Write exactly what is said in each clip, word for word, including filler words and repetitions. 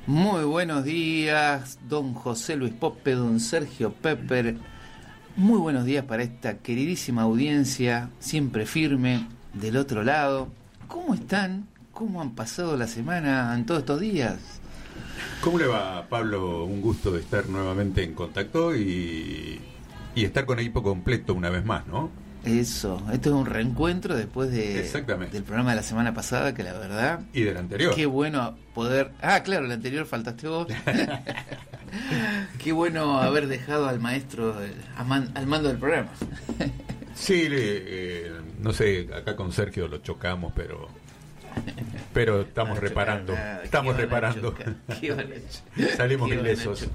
Muy buenos días, don José Luis Pope, don Sergio Pepper. Muy buenos días para esta queridísima audiencia, siempre firme, del otro lado. ¿Cómo están? ¿Cómo han pasado la semana en todos estos días? ¿Cómo le va, Pablo? Un gusto de estar nuevamente en contacto y, y estar con equipo completo una vez más, ¿no? Eso, esto es un reencuentro después de, Exactamente. del programa de la semana pasada, que la verdad... Y del anterior. Qué bueno poder... Ah, claro, el anterior faltaste vos. Qué bueno haber dejado al maestro el, a man, al mando del programa. Sí, eh, no sé, acá con Sergio lo chocamos, pero... Pero estamos no reparando, nada, estamos reparando. Salimos ilesos.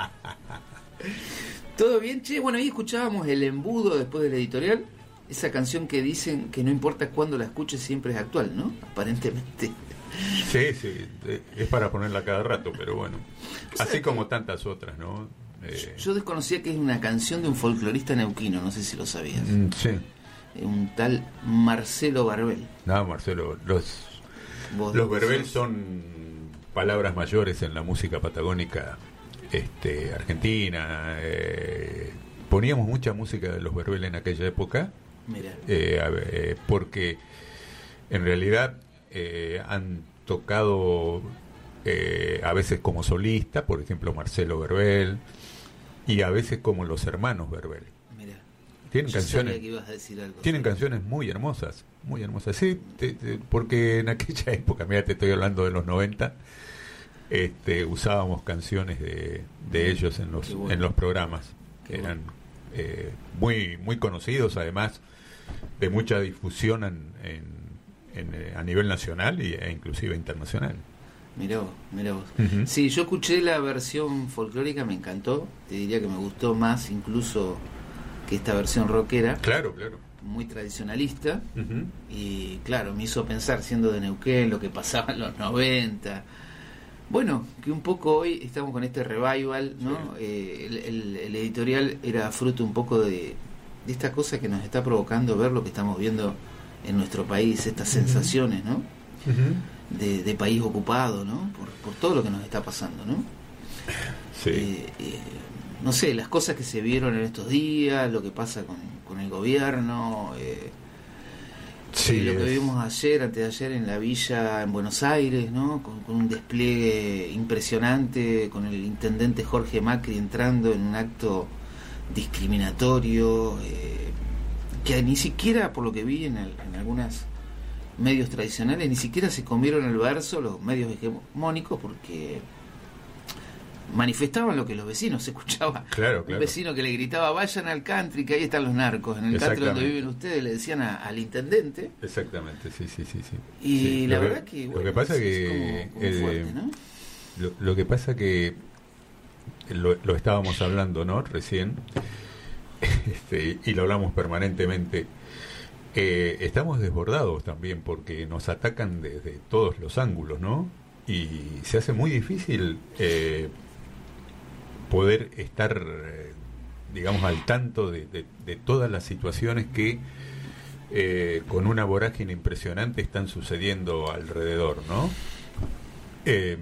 ¿Todo bien, che? Bueno, ahí escuchábamos El Embudo después del editorial. Esa canción que dicen que no importa cuándo la escuches, siempre es actual, ¿no? Aparentemente. Sí, sí, es para ponerla cada rato, pero bueno. Así que, como tantas otras, ¿no? Eh, yo desconocía que es una canción de un folclorista neuquino, no sé si lo sabías. Mm, sí. Un tal Marcelo Barbel. No, Marcelo, los, los Barbel son palabras mayores en la música patagónica este, argentina. Eh, poníamos mucha música de los Barbel en aquella época. Mira. Eh, eh, porque en realidad eh, han tocado eh, a veces como solista, por ejemplo Marcelo Barbel, y a veces como los hermanos Barbel. Tienen Yo canciones, que ibas a decir algo, tienen sí. canciones muy hermosas, muy hermosas, sí, te, te, porque en aquella época, mira, te estoy hablando de los noventa, este, usábamos canciones de, de ellos en los bueno. en los programas, que eran bueno. eh, muy muy conocidos, además de mucha difusión en, en, en, a nivel nacional e inclusive internacional. Mirá vos, mirá vos. Uh-huh. Sí, yo escuché la versión folclórica, me encantó, te diría que me gustó más incluso que esta versión rockera. Claro, claro. Muy tradicionalista. Uh-huh. Y claro, me hizo pensar, siendo de Neuquén, lo que pasaba en los noventa. Bueno, que un poco hoy estamos con este revival, ¿no? Sí. Eh, el, el, el editorial era fruto un poco de, de esta cosa que nos está provocando ver lo que estamos viendo en nuestro país, estas uh-huh. sensaciones, ¿no? Uh-huh. De, de país ocupado, ¿no? Por, por todo lo que nos está pasando, ¿no? Sí. Eh, eh, no sé, las cosas que se vieron en estos días, lo que pasa con, con el gobierno, eh, sí, eh, lo que es... vimos ayer, antes de ayer en la villa en Buenos Aires, ¿no? Con, con un despliegue impresionante, con el intendente Jorge Macri entrando en un acto discriminatorio, eh, que ni siquiera, por lo que vi en, el, en algunos medios tradicionales, ni siquiera se comieron el verso los medios hegemónicos, porque manifestaban lo que los vecinos se escuchaba. Claro, claro. Un vecino que le gritaba, vayan al country, que ahí están los narcos. En el country donde viven ustedes, le decían a, al intendente. Exactamente, sí, sí, sí, sí. Y sí, la lo verdad que, que... Bueno, lo que pasa es, que... es como, como eh, fuerte, ¿no? Lo, lo que pasa que... Lo, lo estábamos hablando, ¿no? Recién. Este, y lo hablamos permanentemente. Eh, estamos desbordados también porque nos atacan desde todos los ángulos, ¿no? Y se hace muy difícil... Eh, poder estar, eh, digamos, al tanto de, de, de todas las situaciones que eh, con una vorágine impresionante están sucediendo alrededor, ¿no? Eh,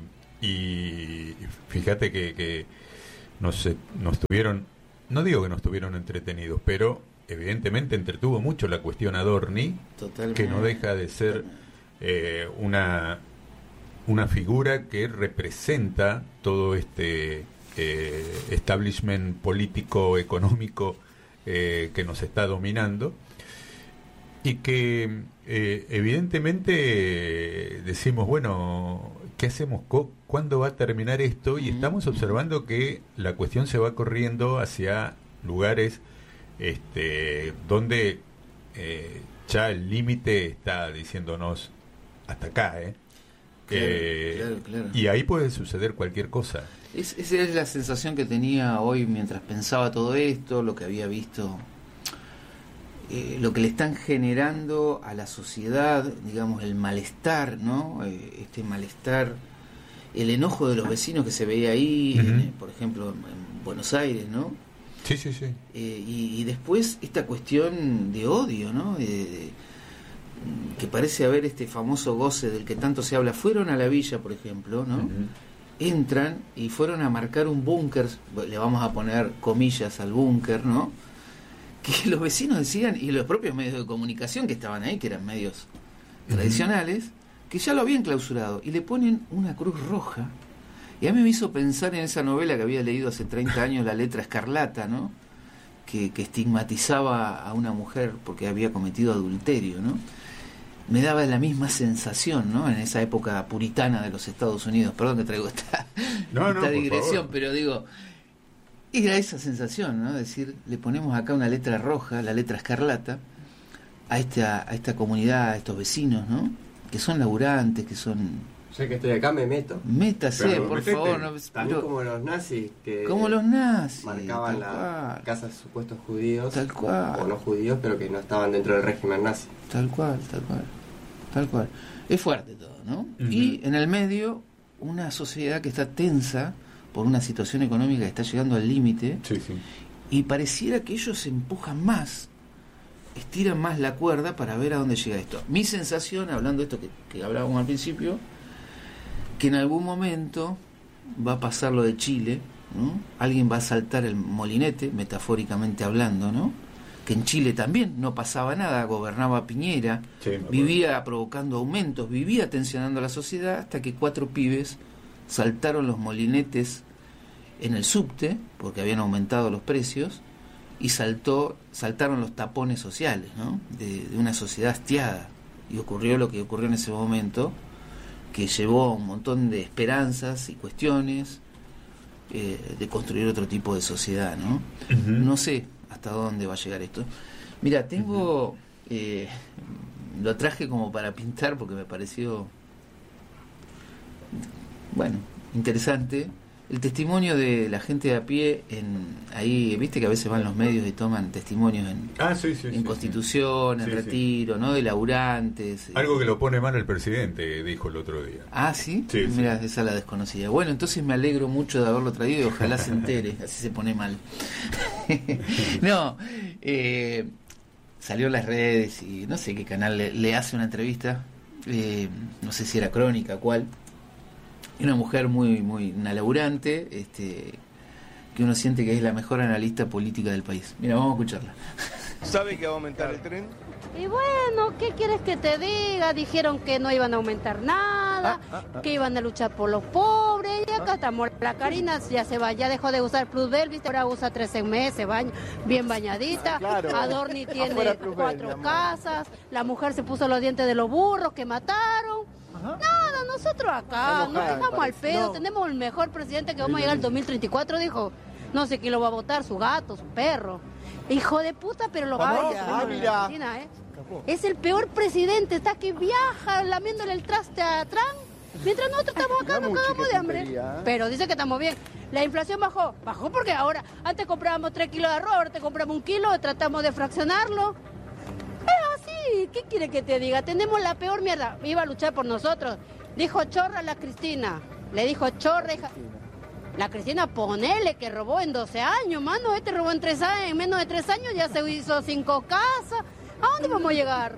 y fíjate que, que nos, nos tuvieron, no digo que nos tuvieron entretenidos, pero evidentemente entretuvo mucho la cuestión Adorni, Totalmente. Que no deja de ser eh, una, una figura que representa todo este... Eh, establishment político económico eh, que nos está dominando y que eh, evidentemente eh, decimos, bueno, ¿qué hacemos? ¿Cuándo va a terminar esto? Y estamos observando que la cuestión se va corriendo hacia lugares este, donde eh, ya el límite está diciéndonos hasta acá, ¿eh? Claro, eh, claro, claro. Y ahí puede suceder cualquier cosa. Es, esa es la sensación que tenía hoy mientras pensaba todo esto, lo que había visto, eh, lo que le están generando a la sociedad, digamos, el malestar, ¿no? Eh, este malestar, el enojo de los vecinos que se veía ahí, uh-huh. en, por ejemplo, en, en Buenos Aires, ¿no? Sí, sí, sí. Eh, y, y después esta cuestión de odio, ¿no? De, de, que parece haber este famoso goce del que tanto se habla. Fueron a la villa, por ejemplo, ¿no? Uh-huh. entran y fueron a marcar un búnker, le vamos a poner comillas al búnker, ¿no? Que los vecinos decían, y los propios medios de comunicación que estaban ahí, que eran medios uh-huh. tradicionales, que ya lo habían clausurado, y le ponen una cruz roja. Y a mí me hizo pensar en esa novela que había leído hace treinta años, La letra escarlata, ¿no? Que, que estigmatizaba a una mujer porque había cometido adulterio, ¿no? Me daba la misma sensación, ¿no? En esa época puritana de los Estados Unidos. Perdón que traigo esta, no, esta no, digresión, pero digo, era esa sensación, ¿no? Decir, le ponemos acá una letra roja, la letra escarlata, a esta, a esta comunidad, a estos vecinos, ¿no? Que son laburantes, que son... Ya que estoy acá me meto. Métase, claro, por metete. favor. No, También pero, como los nazis que como los nazis, marcaban las casas de supuestos judíos, tal cual. O no judíos, pero que no estaban dentro del régimen nazi. Tal cual, tal cual, tal cual. Es fuerte todo, ¿no? Uh-huh. Y en el medio, una sociedad que está tensa por una situación económica que está llegando al límite, sí, sí. y pareciera que ellos se empujan más, estiran más la cuerda para ver a dónde llega esto. Mi sensación, hablando de esto que, que hablábamos al principio, que en algún momento va a pasar lo de Chile, ¿no? Alguien va a saltar el molinete, metafóricamente hablando, ¿no? Que en Chile también no pasaba nada, gobernaba Piñera, sí, vivía provocando aumentos, vivía tensionando a la sociedad, hasta que cuatro pibes saltaron los molinetes en el subte, porque habían aumentado los precios, y saltó saltaron los tapones sociales, ¿no? de, de una sociedad hastiada, y ocurrió lo que ocurrió en ese momento, que llevó un montón de esperanzas y cuestiones eh, de construir otro tipo de sociedad, ¿no? Uh-huh. No sé hasta dónde va a llegar esto. Mira, tengo... Uh-huh. Eh, lo traje como para pintar porque me pareció... Bueno, interesante. El testimonio de la gente de a pie en ahí, viste que a veces van los medios y toman testimonios en, ah, sí, sí, en sí, Constitución, sí. en sí, Retiro, sí. ¿no? De laburantes. Algo que lo pone mal el presidente, dijo el otro día. Ah, ¿sí? Sí, Mira, sí. esa la desconocida. Bueno, entonces me alegro mucho de haberlo traído y ojalá se entere, así se pone mal. No, eh, salió en las redes y no sé qué canal le, le hace una entrevista, eh, no sé si era Crónica, cuál. Una mujer muy muy una laburante, este, que uno siente que es la mejor analista política del país. Mira, vamos a escucharla. ¿Sabe que va a aumentar el tren? Y bueno, ¿qué quieres que te diga? Dijeron que no iban a aumentar nada, ah, ah, ah. que iban a luchar por los pobres. Y acá estamos, la Karina ya se va, ya dejó de usar Plusbel, ¿viste? Ahora usa trece meses, baña, bien bañadita. Claro. Adorni tiene Plusbel, cuatro casas. La mujer se puso los dientes de los burros que mataron. Ajá. Nada, nosotros acá nos dejamos al pedo, no. Tenemos el mejor presidente que vamos a llegar al dos mil treinta y cuatro, dijo. No sé quién lo va a votar, su gato, su perro. Hijo de puta, pero lo va a votar. Ah, mira. ¿eh? Es el peor presidente, está que viaja lamiéndole el traste a Trump. Mientras nosotros estamos acá, nos cagamos de hambre. Pero dice que estamos bien. La inflación bajó. Bajó porque ahora, antes comprábamos tres kilos de arroz, ahora te compramos un kilo, tratamos de fraccionarlo. Es así, ¿qué quiere que te diga? Tenemos la peor mierda. Iba a luchar por nosotros. Dijo chorra a la Cristina. Le dijo chorra, hija. La Cristina, ponele que robó en doce años, mano. Este robó en tres años, en menos de tres años ya se hizo cinco casas. ¿A dónde vamos a llegar?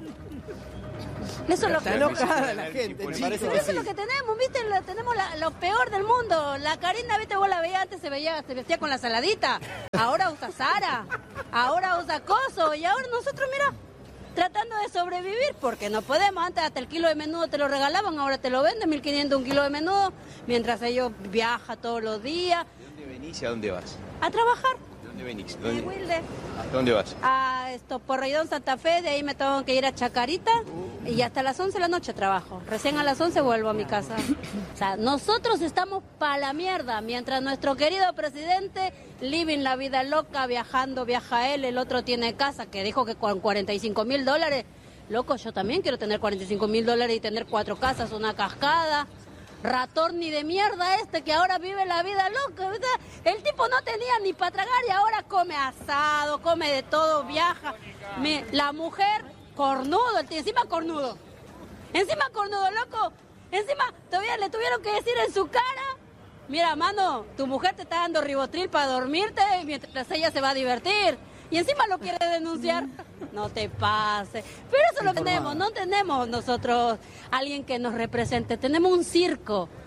Eso es lo que enojada la gente. Eso es lo que tenemos, ¿viste? Lo, tenemos la, lo peor del mundo. La Karina, ¿viste? Vos la veías antes, se veía, se vestía con la saladita. Ahora usa Zara. Ahora usa Coso. Y ahora nosotros, mira, tratando de sobrevivir, porque no podemos. Antes hasta el kilo de menudo te lo regalaban, ahora te lo venden, mil quinientos un kilo de menudo, mientras ellos viajan todos los días. ¿De dónde venís y a dónde vas? A trabajar. ¿De dónde venís? ¿Dónde? De Wilde. ¿Hasta dónde vas? A esto, Porreidón, Santa Fe, de ahí me tengo que ir a Chacarita, y hasta las once de la noche trabajo. Recién a las once vuelvo a mi casa. O sea, nosotros estamos pa' la mierda, mientras nuestro querido presidente living la vida loca, viajando, viaja él, el otro tiene casa, que dijo que con cuarenta y cinco mil dólares, loco, yo también quiero tener cuarenta y cinco mil dólares y tener cuatro casas, una cascada. Ratón ni de mierda este que ahora vive la vida loca, ¿verdad? El tipo no tenía ni para tragar y ahora come asado, come de todo, viaja. Me, la mujer, cornudo, el tío, encima cornudo. Encima cornudo, loco. Encima todavía le tuvieron que decir en su cara, mira, mano, tu mujer te está dando ribotril para dormirte mientras ella se va a divertir. Y encima lo quiere denunciar. No te pases. Pero eso lo tenemos. No tenemos nosotros alguien que nos represente. Tenemos un circo.